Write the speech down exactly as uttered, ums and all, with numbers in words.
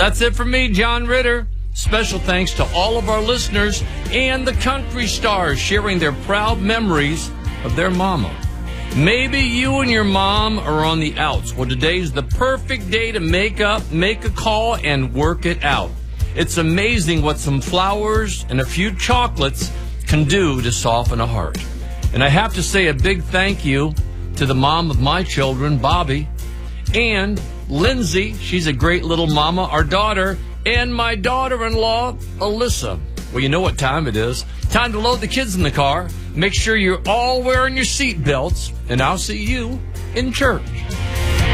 That's it for me, John Ritter. Special thanks to all of our listeners and the country stars sharing their proud memories of their mama. Maybe you and your mom are on the outs. Well, today's the perfect day to make up, make a call, and work it out. It's amazing what some flowers and a few chocolates can do to soften a heart. And I have to say a big thank you to the mom of my children, Bobby, and Lindsay. She's a great little mama, our daughter, and my daughter-in-law, Alyssa. Well, you know what time it is. Time to load the kids in the car. Make sure you're all wearing your seat belts, and I'll see you in church.